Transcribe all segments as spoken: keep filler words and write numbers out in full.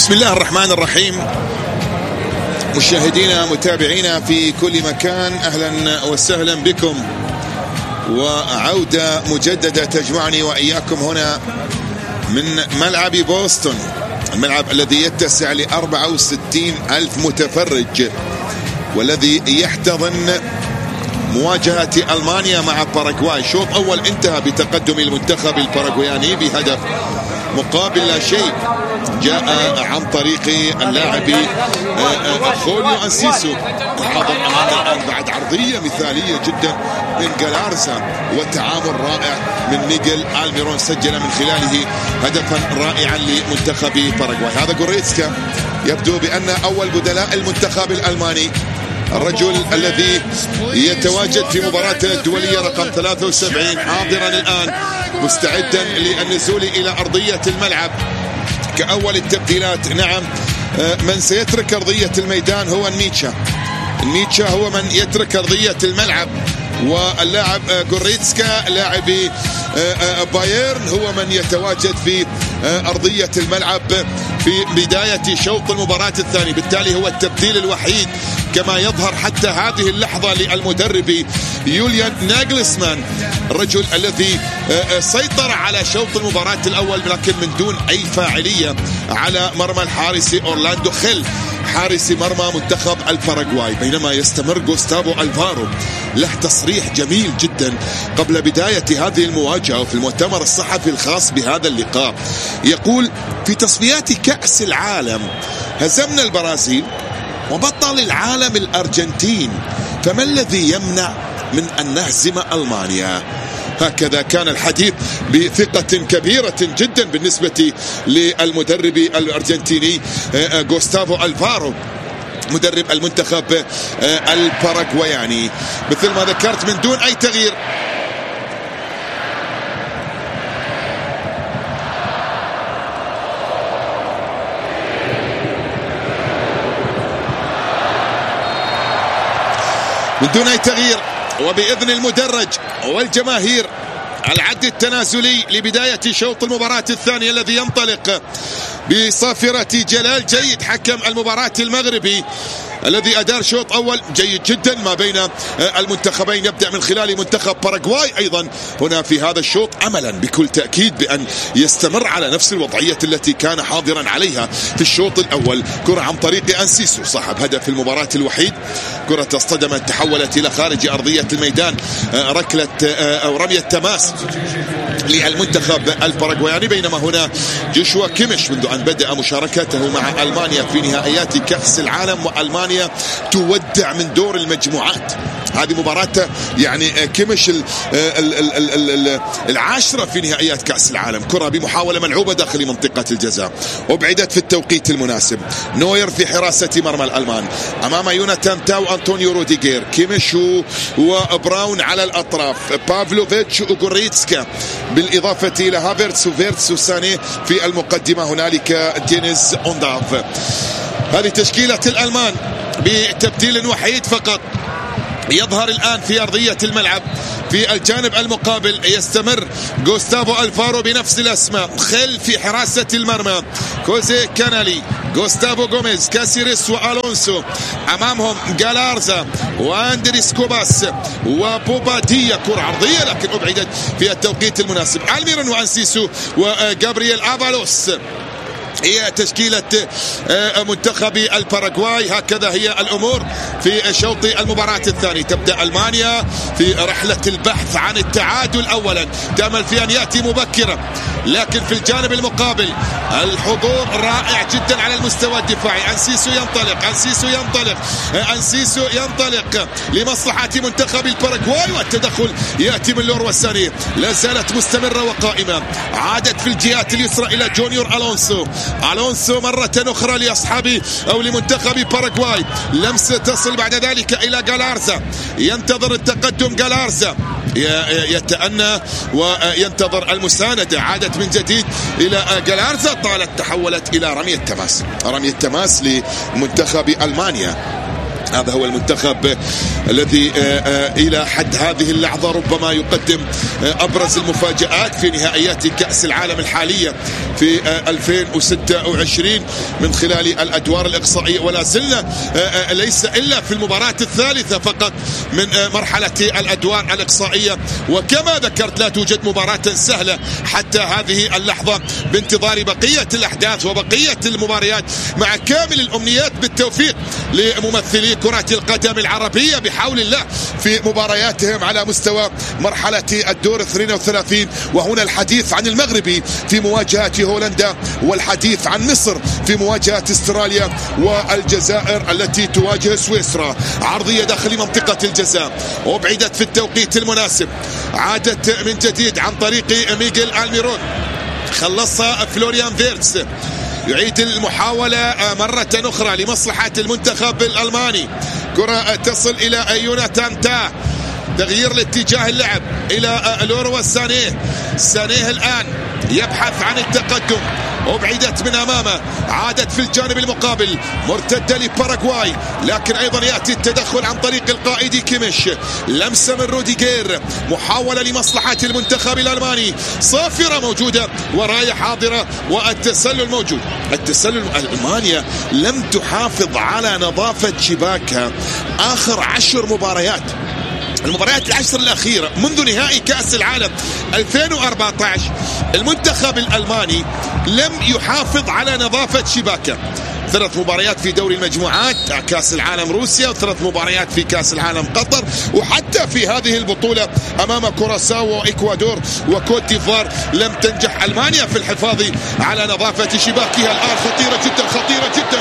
بسم الله الرحمن الرحيم. مشاهدينا متابعينا في كل مكان، أهلا وسهلا بكم، وعودة مجددة تجمعني وإياكم هنا من ملعب بوسطن، الملعب الذي يتسع لأربعة وستين ألف متفرج، والذي يحتضن مواجهة ألمانيا مع باراغواي. شوط أول انتهى بتقدم المنتخب الباراغواياني بهدف مقابل لا شيء، جاء عن طريق اللاعب خوليو أنسيسو الحاضر أمامنا الآن بعد عرضية مثالية جدا من جالارزا، وتعامل رائع من ميغيل ألميرون، سجل من خلاله هدفا رائعا لمنتخب باراغواي. هذا غوريتسكا يبدو بأن أول بدلاء المنتخب الألماني، الرجل الذي يتواجد في مباراة الدولية رقم ثلاثة وسبعين، حاضرا الآن مستعدا للنزول إلى أرضية الملعب كأول التبديلات. نعم، من سيترك أرضية الميدان هو نميتشا. نميتشا هو من يترك أرضية الملعب، واللاعب غوريتسكا لاعب بايرن هو من يتواجد في أرضية الملعب في بداية شوط المباراة الثاني. بالتالي هو التبديل الوحيد كما يظهر حتى هذه اللحظة للمدرب يوليان ناغلسمان، الرجل الذي سيطر على شوط المباراة الأول لكن من دون أي فاعلية على مرمى الحارس أورلاندو خيل، حارس مرمى منتخب الباراغواي. بينما يستمر غوستافو ألفارو، له تصريح جميل جدا قبل بداية هذه المواجهة وفي المؤتمر الصحفي الخاص بهذا اللقاء، يقول: في تصفيات كأس العالم هزمنا البرازيل وبطل العالم الأرجنتين، فما الذي يمنع من أن نهزم ألمانيا؟ هكذا كان الحديث بثقة كبيرة جدا بالنسبة للمدرب الأرجنتيني غوستافو ألفارو، مدرب المنتخب الباراغواياني. مثل ما ذكرت من دون أي تغيير. من دون أي تغيير وبإذن المدرج والجماهير، العد التنازلي لبداية شوط المباراة الثانية الذي ينطلق بصافرة جلال جيد، حكم المباراة المغربي الذي أدار شوط أول جيد جدا ما بين المنتخبين. يبدأ من خلال منتخب باراغواي أيضا هنا في هذا الشوط، أملا بكل تأكيد بأن يستمر على نفس الوضعية التي كان حاضرا عليها في الشوط الأول. كرة عن طريق أنسيسو صاحب هدف المباراة الوحيد، كرة اصطدمت تحولت إلى خارج أرضية الميدان، ركلة أو رمية تماس للمنتخب الباراغواياني. بينما هنا جوشوا كيميش منذ أن بدأ مشاركته مع ألمانيا في نهائيات كأس العالم، وألمانيا تودع من دور المجموعات. هذه مباراة يعني كيميش العاشرة في نهائيات كأس العالم. كرة بمحاولة ملعوبة داخل منطقة الجزاء، أبعدت في التوقيت المناسب. نوير في حراسة مرمى الألمان أمام يوناتان تاو أنطونيو روديغير، كيميش وبراون على الأطراف، بافلوفيتش وغوريتسكا، بالإضافة إلى هافيرتس وفيرتس وساني في المقدمة. هنالك دينيز أونداف. هذه تشكيلة الألمان بتبديل وحيد فقط يظهر الآن في أرضية الملعب. في الجانب المقابل يستمر غوستافو ألفارو بنفس الأسماء، خيل في حراسة المرمى، كوزي كانالي، غوستافو غوميز، كاسيريس وألونسو، أمامهم جالارزا واندريس كوباس وبوبادية. كرة عرضية لكن أبعدت في التوقيت المناسب. ألميرون وأنسيسو وجابرييل أفالوس هي تشكيلة منتخب الباراغواي. هكذا هي الأمور في شوط المباراة الثاني. تبدأ ألمانيا في رحلة البحث عن التعادل أولا، تأمل في أن يأتي مبكرا، لكن في الجانب المقابل الحضور رائع جدا على المستوى الدفاعي. أنسيسو ينطلق، أنسيسو ينطلق، أنسيسو ينطلق لمصلحة منتخب الباراغواي، والتدخل يأتي من لوروا ساني، لا زالت مستمرة وقائمة. عادت في الجهات اليسرى إلى جونيور ألونسو، ألونسو مرة أخرى لأصحابه أو لمنتخب باراغواي، لمسة تصل بعد ذلك إلى جالارزا، ينتظر التقدم جالارزا، يتأنى وينتظر المساندة. عادت من جديد إلى جالارزا، طالت تحولت إلى رمية تماس، رمية تماس لمنتخب ألمانيا. هذا هو المنتخب الذي إلى حد هذه اللحظة ربما يقدم أبرز المفاجآت في نهائيات كأس العالم الحالية في ألفين وستة وعشرين من خلال الأدوار الإقصائية، ولا زلنا ليس إلا في المباراة الثالثة فقط من مرحلة الأدوار الإقصائية. وكما ذكرت لا توجد مباراة سهلة حتى هذه اللحظة بانتظار بقية الأحداث وبقية المباريات، مع كامل الأمنيات بالتوفيق لممثلي كرة القدم العربية بحول الله في مبارياتهم على مستوى مرحلة الدور اثنين وثلاثين. وهنا الحديث عن المغربي في مواجهة هولندا، والحديث عن مصر في مواجهة استراليا، والجزائر التي تواجه سويسرا. عرضية داخل منطقة الجزاء وابعدت في التوقيت المناسب، عادت من جديد عن طريق ميغيل ألميرون، خلصها فلوريان فيرتس، يعيد المحاولة مرة أخرى لمصلحة المنتخب الألماني. كرة تصل إلى يوناتان تاه، تغيير الاتجاه اللعب إلى لوروا سانيه. سانيه الآن يبحث عن التقدم، وابعدت من أمامه، عادت في الجانب المقابل، مرتدة لباراغواي، لكن أيضا يأتي التدخل عن طريق القائد كيميش. لمسة من روديغير، محاولة لمصلحة المنتخب الألماني، صافرة موجودة وراية حاضرة، والتسلل موجود. التسلل ألمانيا لم تحافظ على نظافة شباكها آخر عشر مباريات، المباريات العشر الأخيرة منذ نهائي كأس العالم ألفين وأربعة عشر. المنتخب الألماني لم يحافظ على نظافة شباكه. ثلاث مباريات في دوري المجموعات كأس العالم روسيا، وثلاث مباريات في كأس العالم قطر، وحتى في هذه البطولة أمام كوراساو وإكوادور وكوت ديفوار لم تنجح ألمانيا في الحفاظ على نظافة شباكها. الآن خطيرة جدا، خطيرة جدا.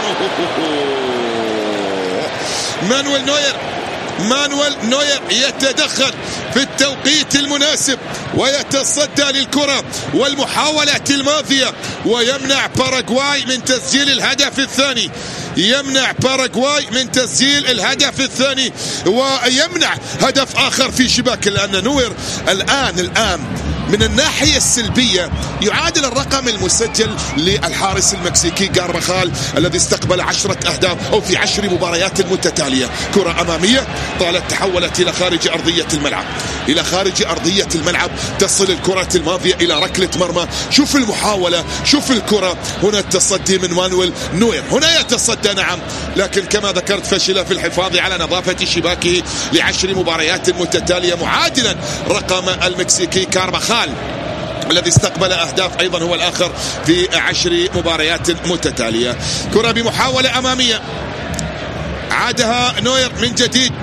مانويل نوير مانويل نوير يتدخل في التوقيت المناسب ويتصدى للكرة والمحاولات الماضية، ويمنع باراغواي من تسجيل الهدف الثاني، يمنع باراغواي من تسجيل الهدف الثاني، ويمنع هدف آخر في شباك، لأن نوير الآن الآن من الناحية السلبية يعادل الرقم المسجل للحارس المكسيكي كارفاخال الذي استقبل عشرة أهداف أو في عشر مباريات متتالية. كرة أمامية طالت، تحولت إلى خارج أرضية الملعب، إلى خارج أرضية الملعب، تصل الكرة الماضية إلى ركلة مرمى. شوف المحاولة، شوف الكرة، هنا التصدي من مانويل نوير، هنا يتصدى نعم، لكن كما ذكرت فشل في الحفاظ على نظافة شباكه لعشر مباريات متتالية، معادلا رقم المكسيكي كارفاخال الذي استقبل أهداف أيضا هو الآخر في عشر مباريات متتالية. كرة بمحاولة أمامية، عادها نوير من جديد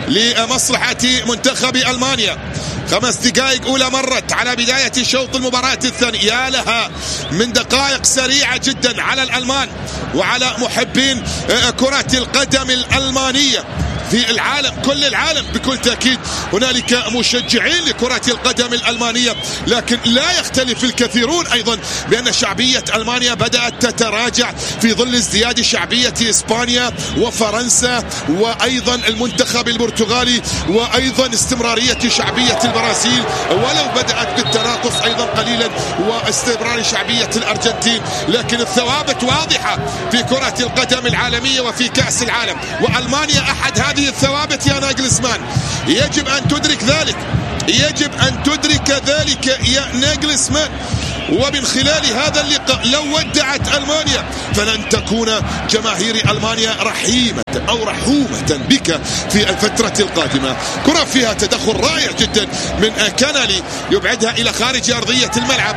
لمصلحة منتخب ألمانيا. خمس دقائق أولى مرت على بداية شوط المباراة الثاني. يا لها من دقائق سريعة جدا على الألمان وعلى محبين كرة القدم الألمانية في العالم، كل العالم بكل تأكيد. هنالك مشجعين لكرة القدم الألمانية، لكن لا يختلف الكثيرون أيضا بأن شعبية ألمانيا بدأت تتراجع في ظل ازدياد شعبية إسبانيا وفرنسا وأيضا المنتخب البرتغالي، وأيضا استمرارية شعبية البرازيل ولو بدأت بالتناقص أيضا قليلا، واستمرار شعبية الأرجنتين. لكن الثوابت واضحة في كرة القدم العالمية وفي كأس العالم، وألمانيا أحد هذه الثوابت يا ناجلسمان. يجب أن تدرك ذلك، يجب أن تدرك ذلك يا ناجلسمان. ومن خلال هذا اللقاء لو ودعت ألمانيا فلن تكون جماهير ألمانيا رحيمة أو رحومة بك في الفترة القادمة. كرة فيها تدخل رائع جدا من كانالي، يبعدها إلى خارج أرضية الملعب.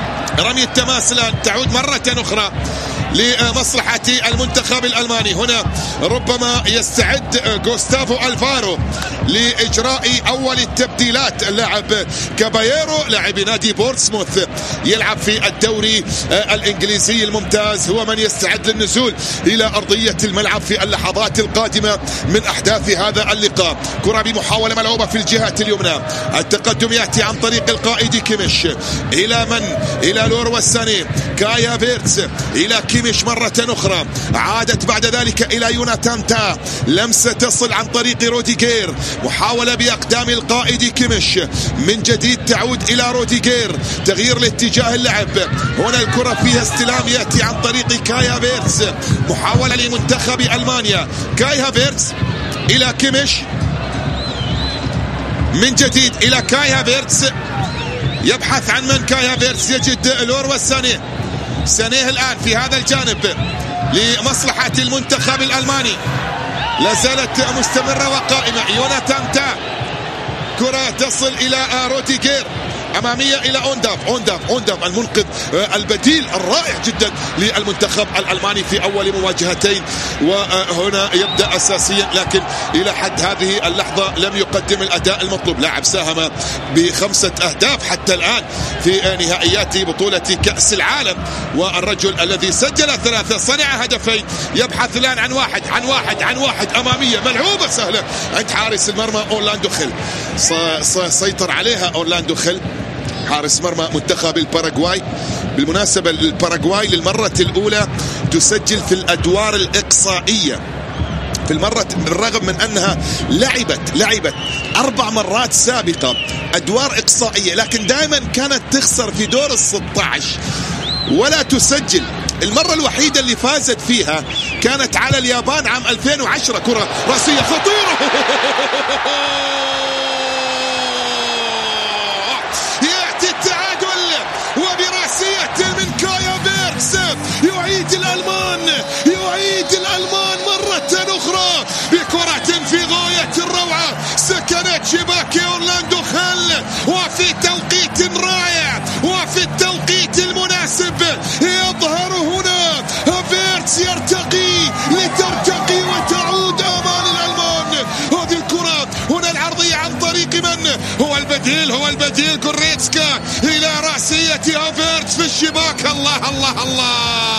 رمي التماس الآن تعود مرة أخرى لمصلحة المنتخب الألماني. هنا ربما يستعد غوستافو ألفارو لإجراء أول التبديلات. اللاعب كابايرو لاعب نادي بورتسموث يلعب في الدوري الإنجليزي الممتاز، هو من يستعد للنزول إلى أرضية الملعب في اللحظات القادمة من أحداث هذا اللقاء. كرة بمحاولة ملعوبة في الجهة اليمنى، التقدم يأتي عن طريق القائد كيميش إلى من؟ إلى لوروا سانيه، كايا فيرتس إلى كيميش مرة أخرى، عادت بعد ذلك إلى يوناتان تاه، لمسة تصل عن طريق روديغير، محاولة بأقدام القائد كيميش، من جديد تعود إلى روديغير، تغيير لاتجاه اللعب. هنا الكرة فيها استلام يأتي عن طريق كايا فيرتس، محاولة لمنتخب ألمانيا. كايا فيرتس إلى كيميش، من جديد إلى كاي هافيرتس، يبحث عن من كاي هافيرتس، يجد لوروا سانيه. سانيه الآن في هذا الجانب لمصلحة المنتخب الألماني، لا زالت مستمرة وقائمة. يوناتان تا، كرة تصل إلى روديجير، أمامية إلى أونداف. أونداف أونداف المنقذ البديل الرائع جدا للمنتخب الألماني في أول مواجهتين، وهنا يبدأ أساسيا، لكن إلى حد هذه اللحظة لم يقدم الأداء المطلوب. لاعب ساهم بخمسة أهداف حتى الآن في نهائيات بطولة كأس العالم، والرجل الذي سجل ثلاثة صنع هدفين. يبحث الآن عن واحد عن واحد عن واحد أمامية ملعوبة سهلة عند حارس المرمى أورلاندو خيل، سيطر عليها أورلاندو خيل حارس مرمى منتخب الباراغواي. بالمناسبة الباراغواي للمرة الأولى تسجل في الأدوار الإقصائية في المرة، بالرغم من أنها لعبت لعبت أربع مرات سابقة أدوار إقصائية، لكن دائما كانت تخسر في دور الستة عشر ولا تسجل. المرة الوحيدة اللي فازت فيها كانت على اليابان عام ألفين وعشرة، كرة راسية خطيرة من كاي هافيرتس. يعيد الألمان يعيد الألمان مرة أخرى بكرة في غاية الروعة، سكنت شباك أورلاندو خيل وفي توقيت رائع وفي التوقيت المناسب. يظهر هنا هافيرتس يرتقي لترتقي وتعود آمال الألمان. هذه الكرة هنا العرضية عن طريق من هو البديل هو البديل غوريتسكا إلى رأسية هافيرتس في الشباك. الله الله الله،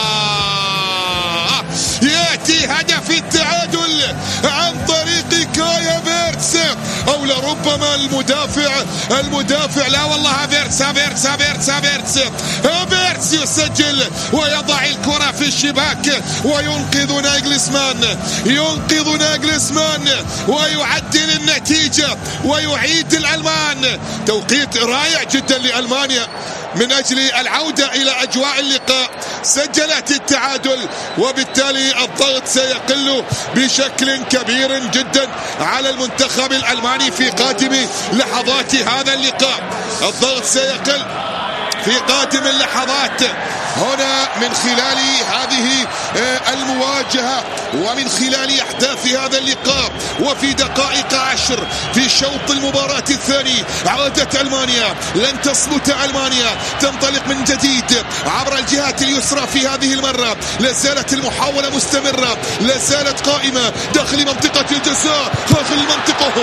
يأتي هدف التعادل عن طريق كاي هافيرتس، أو لربما المدافع المدافع لا والله هافيرتس هافيرتس هافيرتس هافيرتس هافيرتس يسجل ويضع الكرة في الشباك وينقذ ناجلسمان ينقذ ناجلسمان ويعدل النتيجة ويعيد الألمان. توقيت رائع جدا لألمانيا من أجل العودة إلى أجواء اللقاء. سجلت التعادل وبالتالي الضغط سيقل بشكل كبير جدا على المنتخب الألماني في قادم لحظات هذا اللقاء. الضغط سيقل في قادم اللحظات هنا من خلال هذه المواجهة ومن خلال أحداث هذا اللقاء. وفي دقائق عشر في شوط المباراة الثاني عادت ألمانيا، لن تصمت ألمانيا، تنطلق من جديد عبر الجهات اليسرى. في هذه المرة لا زالت المحاولة مستمرة، لا زالت قائمة داخل منطقة الجزاء، داخل المنطقة.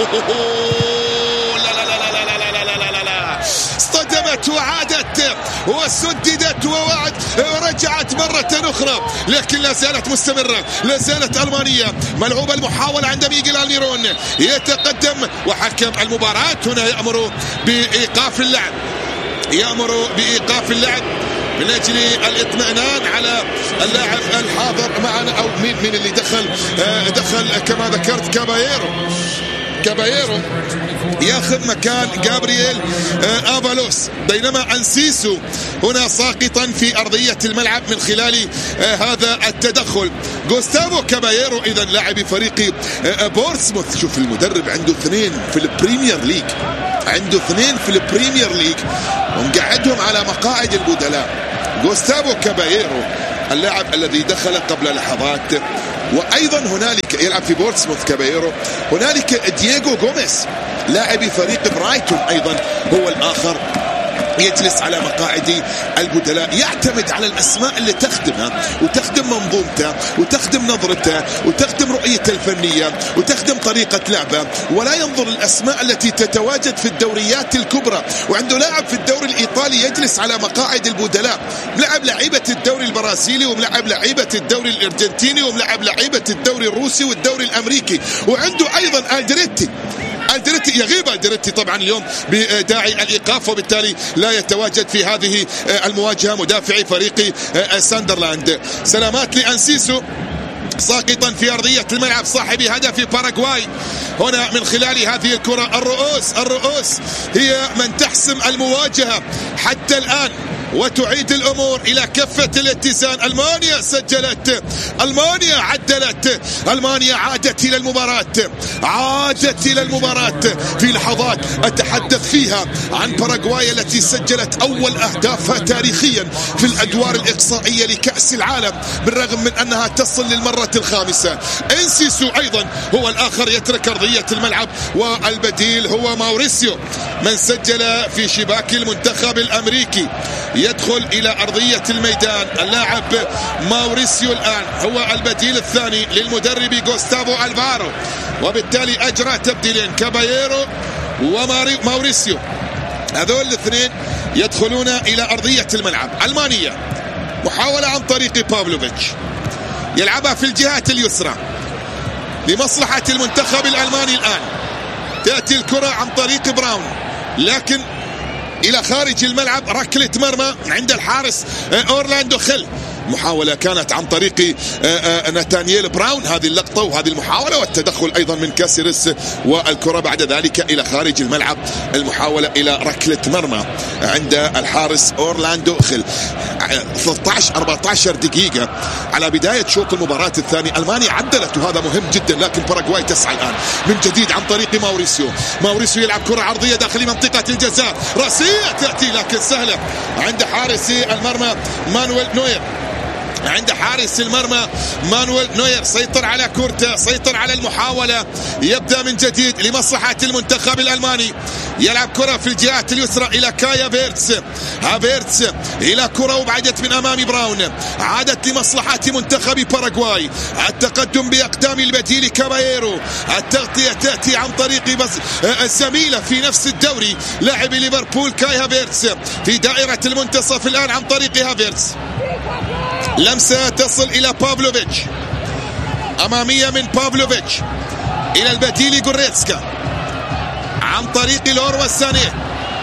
لا لا لا لا لا لا لا لا لا اصطدمت وعادت وسددت ووعد ورجعت مرة أخرى، لكن لا زالت مستمرة، لا زالت ألمانيا ملعوبة. المحاولة عند ميغيل ألميرون يتقدم، وحكم المباراة هنا يأمر بإيقاف اللعب يأمر بإيقاف اللعب من أجل الاطمئنان على اللاعب الحاضر معنا. أو مين مين اللي دخل دخل كما ذكرت كابايرو كابايرو ياخذ مكان جابرييل آفالوس، بينما أنسيسو هنا ساقطا في أرضية الملعب من خلال هذا التدخل. غوستافو كابايرو إذا لاعب فريق بورسموث. شوف المدرب عنده اثنين في البريمير ليج عنده اثنين في البريمير ليج ومقعدهم على مقاعد البدلاء. غوستافو كابايرو اللاعب الذي دخل قبل لحظات، وأيضا هنالك يلعب في بورتسموث كابايرو. هنالك دييغو غوميز لاعب فريق برايتون أيضا هو الآخر يجلس على مقاعد البدلاء. يعتمد على الأسماء اللي تخدمها وتخدم منظومته وتخدم نظرته وتخدم رؤيته الفنية وتخدم طريقة لعبه، ولا ينظر الأسماء التي تتواجد في الدوريات الكبرى. وعنده لاعب في الدوري الإيطالي يجلس على مقاعد البدلاء، ملعب لعيبة الدوري البرازيلي وملعب لعيبة الدوري الأرجنتيني وملعب لعيبة الدوري الروسي والدوري الأمريكي. وعنده أيضا ألدريتي ألدريتي يغيب ألدريتي طبعا اليوم بداعي الإيقاف، وبالتالي لا يتواجد في هذه المواجهة مدافعي فريق ساندرلاند. سلامات لأنسيسو ساقطا في أرضية الملعب صاحب هدف باراغواي. هنا من خلال هذه الكرة الرؤوس الرؤوس هي من تحسم المواجهة حتى الآن. وتعيد الأمور إلى كفة الاتزان. ألمانيا سجلت، ألمانيا عدلت، ألمانيا عادت إلى المباراة، عادت إلى المباراة في لحظات أتحدث فيها عن باراغواي التي سجلت أول أهدافها تاريخيا في الأدوار الإقصائية لكأس العالم، بالرغم من أنها تصل للمرة الخامسة. إنسيسو أيضا هو الآخر يترك أرضية الملعب، والبديل هو ماوريسيو من سجل في شباك المنتخب الأمريكي. يدخل إلى أرضية الميدان اللاعب ماوريسيو، الآن هو البديل الثاني للمدرب غوستافو ألفارو، وبالتالي أجرى تبديلين كاباييرو وماوريسيو. هذول الاثنين يدخلون إلى أرضية الملعب. ألمانيا محاولة عن طريق بافلوفيتش، يلعبها في الجهة اليسرى لمصلحة المنتخب الألماني. الآن تأتي الكرة عن طريق براون، لكن إلى خارج الملعب، ركلة مرمى عند الحارس أورلاندو خيل. محاولة كانت عن طريق ناتانييل براون، هذه اللقطة وهذه المحاولة والتدخل أيضا من كاسيرس، والكرة بعد ذلك إلى خارج الملعب. المحاولة إلى ركلة مرمى عند الحارس أورلاندو خيل. ثلاثة عشر أربعة عشر دقيقة على بداية شوط المباراة الثاني. ألمانيا عدلت وهذا مهم جدا، لكن باراغواي تسعى الآن من جديد عن طريق ماوريسيو. ماوريسيو يلعب كرة عرضية داخل منطقة الجزاء، رأسية تأتي لكن سهلة عند حارس المرمى مانويل نوير. عند حارس المرمى مانويل نوير سيطر على كورته، سيطر على المحاولة. يبدأ من جديد لمصلحة المنتخب الألماني. يلعب كرة في الجهة اليسرى إلى كايا فيرتس، هافيرتس إلى كرة وبعدت من أمام براون، عادت لمصلحة منتخب باراغواي. التقدم بأقدام البديل كاباييرو. التغطية تأتي عن طريق بس الزميلة في نفس الدوري لاعب ليفربول كاي هافيرتس في دائرة المنتصف الآن عن طريق هافيرتس. لمسة تصل إلى بافلوفيتش، أمامية من بافلوفيتش إلى البديل غوريتسكا عن طريق لوروا سانيه،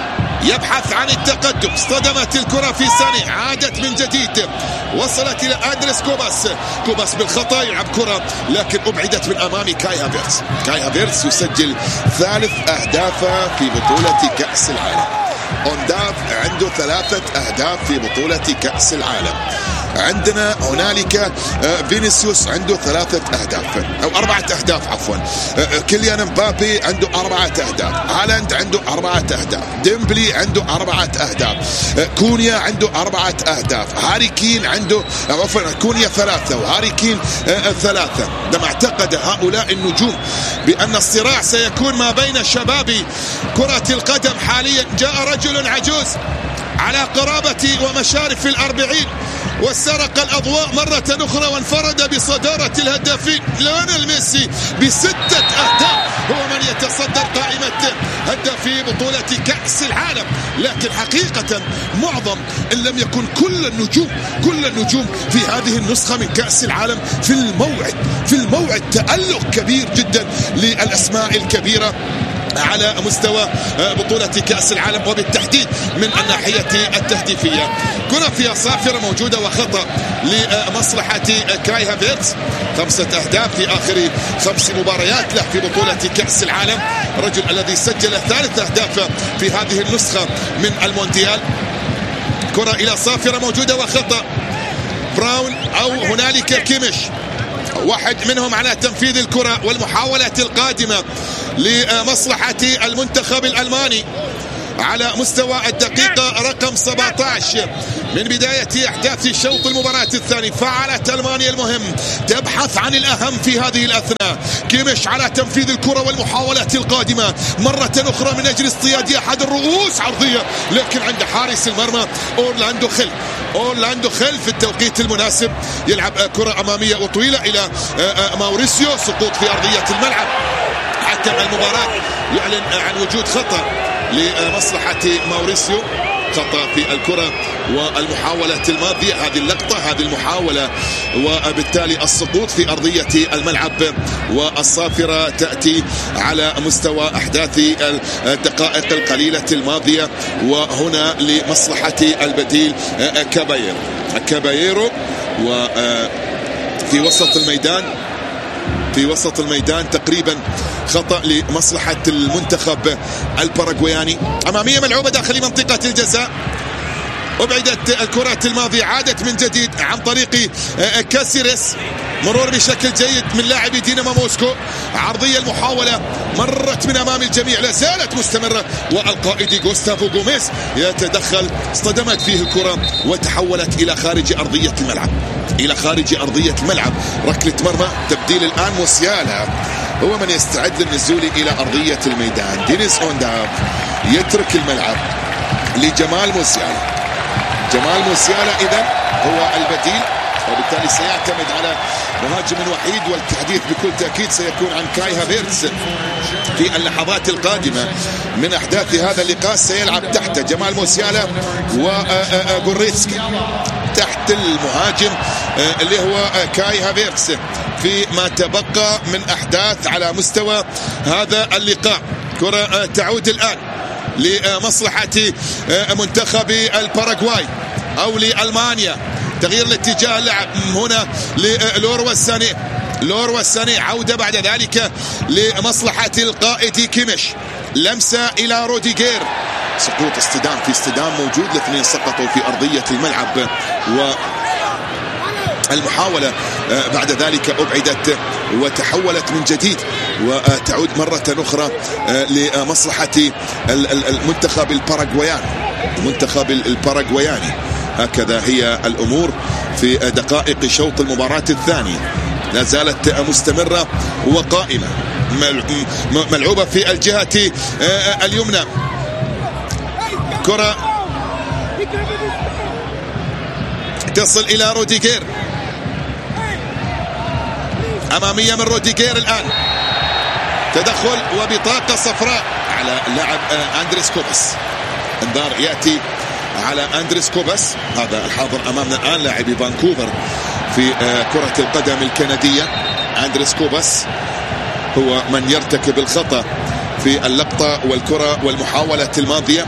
يبحث عن التقدم. اصطدمت الكرة في سانيه، عادت من جديد، وصلت إلى أندريس كوباس. كوباس بالخطأ يلعب كرة لكن أبعدت من أمام كاي هافيرتس. كاي هافيرتس يسجل ثالث أهدافه في بطولة كأس العالم. أونداف عنده ثلاثة أهداف في بطولة كأس العالم. عندنا هنالك فينيسيوس عنده ثلاثة أهداف أو أربعة أهداف عفوا. كيليان مبابي عنده أربعة أهداف. هالاند عنده أربعة أهداف. ديمبلي عنده أربعة أهداف. كونيا عنده أربعة أهداف. هاري كين عنده عفوا كونيا ثلاثة وهاري كين ثلاثة. عندما اعتقد هؤلاء النجوم بأن الصراع سيكون ما بين شباب كرة القدم حاليا، جاء رجل عجوز على قرابة ومشارف الأربعين وسرق الأضواء مرة أخرى وانفرد بصدارة الهدافين. ليونيل ميسي بستة أهداف هو من يتصدر قائمة هدافي بطولة كأس العالم. لكن حقيقة معظم إن لم يكن كل النجوم كل النجوم في هذه النسخة من كأس العالم في الموعد في الموعد تألق كبير جدا للأسماء الكبيرة على مستوى بطولة كأس العالم، وبالتحديد من الناحية التهديفية. كرة فيها صافرة موجودة وخطأ لمصلحة كاي هافيرتس. خمسة أهداف في آخر خمس مباريات له في بطولة كأس العالم، الرجل الذي سجل ثالث أهداف في هذه النسخة من المونديال. كرة إلى صافرة موجودة وخطأ. براون أو هنالك كيميش واحد منهم على تنفيذ الكرة والمحاولات القادمة لمصلحة المنتخب الألماني على مستوى الدقيقة رقم سبعة عشر من بداية أحداث شوط المباراة الثاني. فعلت ألمانيا المهم، تبحث عن الأهم في هذه الأثناء. كيميش على تنفيذ الكرة والمحاولات القادمة مرة أخرى من أجل اصطياد أحد الرؤوس، عرضية لكن عند حارس المرمى أورلاندو خيل. أورلاندو خيل في التوقيت المناسب يلعب كرة أمامية وطويلة إلى ماوريسيو، سقوط في أرضية الملعب. حكم المباراة يعلن عن وجود خطأ لمصلحة ماوريسيو، خطأ في الكرة والمحاولة الماضية. هذه اللقطة هذه المحاولة وبالتالي السقوط في أرضية الملعب، والصافرة تأتي على مستوى أحداث الدقائق القليلة الماضية، وهنا لمصلحة البديل كاباييرو. كاباييرو وفي وسط الميدان في وسط الميدان تقريبا خطأ لمصلحة المنتخب الباراغواياني. أمامية ملعوبة داخل منطقة الجزاء، أبعدت الكرات الماضية، عادت من جديد عن طريق كاسيريس، مرور بشكل جيد من لاعبي دينامو موسكو. عرضية المحاولة مرت من أمام الجميع، لا زالت مستمرة، والقائد غوستافو غوميز يتدخل، اصطدمت فيه الكرة وتحولت إلى خارج أرضية الملعب، إلى خارج أرضية الملعب. ركلة مرمى، تبديل الآن موسيالا هو من يستعد للنزول إلى أرضية الميدان. دينيس أونداف يترك الملعب لجمال موسيالا. جمال موسيالا إذن هو البديل، وبالتالي سيعتمد على مهاجم وحيد، والتحديث بكل تأكيد سيكون عن كاي هافيرتز في اللحظات القادمة من أحداث هذا اللقاء. سيلعب تحت جمال موسيالا وغوريتسكي، تحت المهاجم اللي هو كاي هافيرتز فيما تبقى من أحداث على مستوى هذا اللقاء. كرة تعود الآن لمصلحة منتخب الباراغواي أو لألمانيا. تغيير الاتجاه اللعب هنا للوروا الثاني، لوروا الثاني، عودة بعد ذلك لمصلحة القائد كيميش، لمسة إلى روديغير، سقوط، اصطدام في اصطدام موجود، الاثنين سقطوا في أرضية الملعب، و المحاولة بعد ذلك أبعدت وتحولت من جديد، وتعود مرة أخرى لمصلحة المنتخب الباراغواياني، المنتخب الباراغواياني. هكذا هي الأمور في دقائق شوط المباراة الثاني، لا زالت مستمرة وقائمة، ملعوبة في الجهة اليمنى. كرة تصل إلى روديغير، أمامية من روديغير الآن، تدخل وبطاقة صفراء على اللاعب أندريس كوباس. انذار يأتي على أندريس كوباس، هذا الحاضر أمامنا الآن لاعب فانكوفر في كرة القدم الكندية. أندريس كوباس هو من يرتكب الخطأ في اللقطة والكرة والمحاولة الماضية،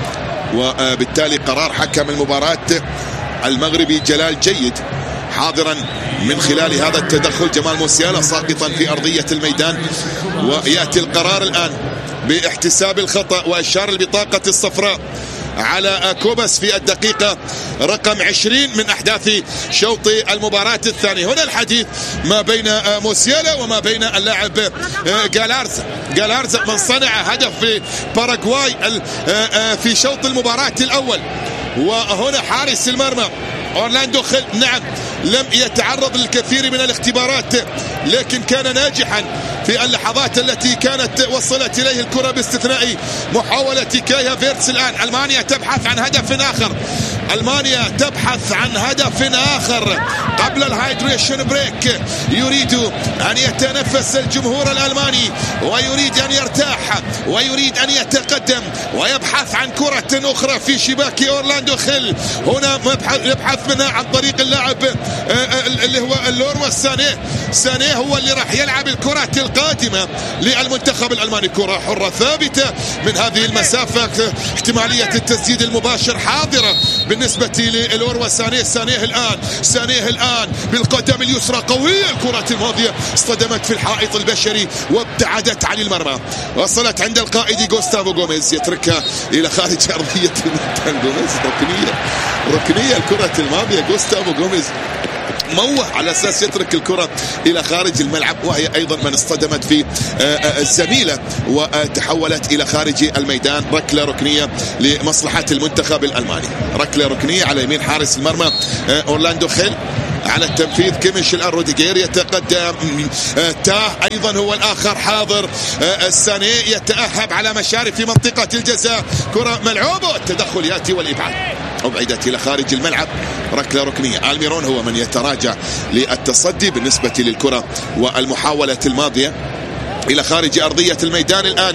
وبالتالي قرار حكم المباراة المغربي جلال جيد حاضرا من خلال هذا التدخل. جمال موسيالا ساقطا في أرضية الميدان، ويأتي القرار الآن باحتساب الخطأ وإشار البطاقة الصفراء على كوباس في الدقيقة رقم عشرين من أحداث شوط المباراة الثاني. هنا الحديث ما بين موسيالا وما بين اللاعب غالارزا. غالارزا من صنع هدف في باراغواي في شوط المباراة الأول، وهنا حارس المرمى أورلاندو خيل نعم لم يتعرض للكثير من الاختبارات، لكن كان ناجحا في اللحظات التي كانت وصلت إليه الكرة، باستثناء محاولة كاي هافيرتز. الآن ألمانيا تبحث عن هدف آخر، ألمانيا تبحث عن هدف آخر قبل الهايدريشن بريك. يريد أن يتنفس الجمهور الألماني، ويريد أن يرتاح، ويريد أن يتقدم، ويبحث عن كرة أخرى في شباك أورلاندو خيل. هنا يبحث منها عن طريق اللاعب اللي هو اللوروا الثاني. سانيه هو اللي راح يلعب الكرة القادمة للمنتخب الألماني. كرة حرة ثابتة من هذه المسافة، احتمالية التسديد المباشر حاضرة بالنسبة للوروا الثاني. سانيه الآن، سانيه الآن بالقدم اليسرى قوية، الكرة الماضية اصطدمت في الحائط البشري وابتعدت عن المرمى، وصلت عند القائد غوستافو غوميز، يتركها إلى خارج أرضية الميدان. غوميز ركنية، ركنية الكرة الماضية. غوستافو غوميز موه على أساس يترك الكرة إلى خارج الملعب، وهي أيضا من اصطدمت في الزميلة وتحولت إلى خارج الميدان. ركلة ركنية لمصلحة المنتخب الألماني، ركلة ركنية على يمين حارس المرمى أورلاندو خيل. على التنفيذ كيميش الآن، روديغير يتقدم، تاه أيضا هو الآخر حاضر. الساني يتأهب على مشارف في منطقة الجزاء، كرة ملعوبة، التدخل يأتي والإبعاد أبعدت إلى خارج الملعب. ركلة ركنية، الميرون هو من يتراجع للتصدي بالنسبة للكرة والمحاولة الماضية إلى خارج أرضية الميدان. الآن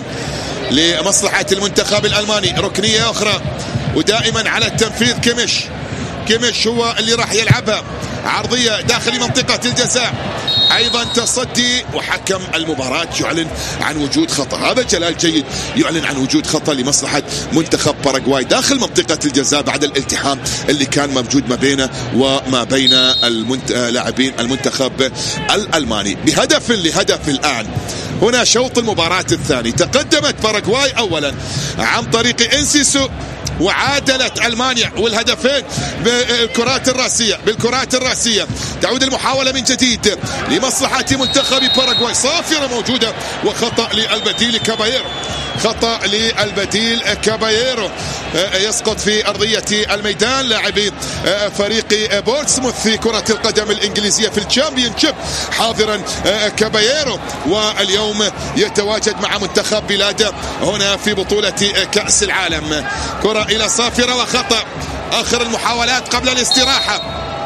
لمصلحة المنتخب الألماني ركنية أخرى، ودائما على التنفيذ كيميش. كيميش هو اللي راح يلعبها عرضية داخل منطقة الجزاء، أيضا تصدي، وحكم المباراة يعلن عن وجود خطأ. هذا جلال جيد يعلن عن وجود خطأ لمصلحة منتخب باراغواي داخل منطقة الجزاء بعد الالتحام اللي كان موجود ما بينه وما بين المنت... لاعبين المنتخب الألماني. بهدف لهدف الآن هنا شوط المباراة الثاني. تقدمت باراغواي أولا عن طريق إنسيسو وعادلت ألمانيا والهدفين بالكرات الرأسية بالكرات الرأسية. تعود المحاولة من جديد لمصلحة منتخب باراغواي. صافرة موجودة وخطأ للبديل كابايرو. خطأ للبديل كابايرو يسقط في أرضية الميدان. لاعبي فريق بورتسموث في كرة القدم الإنجليزية في الشامبيونشيب حاضرا كابايرو، واليوم يتواجد مع منتخب بلاده هنا في بطولة كأس العالم. كرة إلى صافرة وخطأ. آخر المحاولات قبل الاستراحة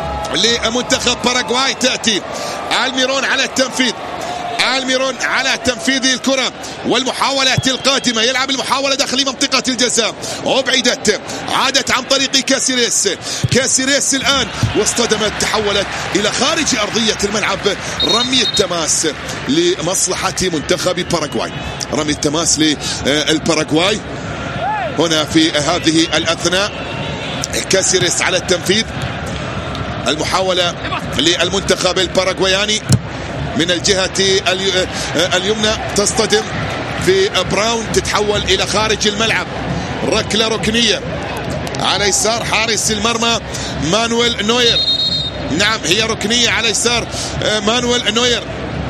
لمنتخب باراغواي. تأتي الميرون على التنفيذ. الميرون على تنفيذ الكرة والمحاولات القادمة. يلعب المحاولة داخل منطقة الجزاء، أبعدت، عادت عن طريق كاسيريس. كاسيريس الآن واصطدمت، تحولت إلى خارج أرضية الملعب. رمي التماس لمصلحة منتخب باراغواي. رمي التماس للباراغواي هنا في هذه الأثناء. كاسيريس على التنفيذ. المحاولة للمنتخب الباراغواياني من الجهة اليمنى، تصطدم في براون، تتحول إلى خارج الملعب. ركلة ركنية على يسار حارس المرمى مانويل نوير. نعم هي ركنية على يسار مانويل نوير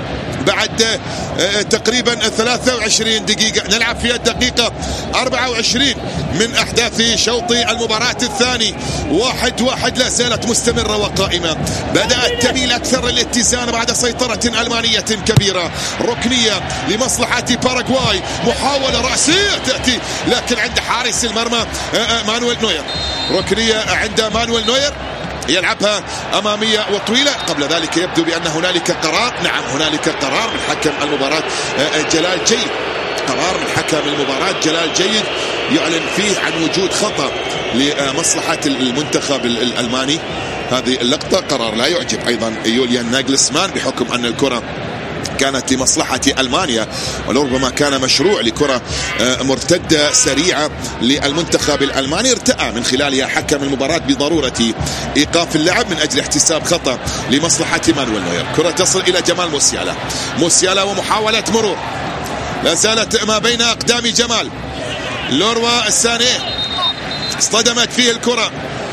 بعد تقريبا ثلاثة وعشرين دقيقة. نلعب في الدقيقة أربعة وعشرين من أحداث شوط المباراة الثاني. واحد واحد لا زالت مستمرة وقائمة. بدأت تميل أكثر للاتزان بعد سيطرة ألمانية كبيرة. ركنية لمصلحة باراغواي. محاولة رأسية تأتي لكن عند حارس المرمى مانويل نوير. ركنية عند مانويل نوير يلعبها أمامية وطويلة. قبل ذلك يبدو بأن هنالك قرار. نعم هنالك قرار من حكم المباراة جلال جيد. قرار من حكم المباراة جلال جيد يعلن فيه عن وجود خطأ لمصلحة المنتخب الألماني. هذه اللقطة قرار لا يعجب أيضا يوليان ناغلسمان بحكم أن الكرة كانت لمصلحة ألمانيا، ولربما كان مشروع لكرة مرتدة سريعة للمنتخب الألماني ارتأى من خلالها حكم المباراة بضرورة إيقاف اللعب من أجل احتساب خطأ لمصلحة مانويل نوير. كرة تصل إلى جمال موسيالا. موسيالا ومحاولة مرور لا زالت ما بين أقدام جمال. لوروا السانيه اصطدمت فيه الكرة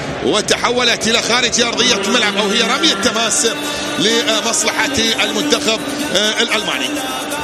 وتحولت إلى خارج أرضية الملعب، أو هي رمي التماس لمصلحة المنتخب الألماني.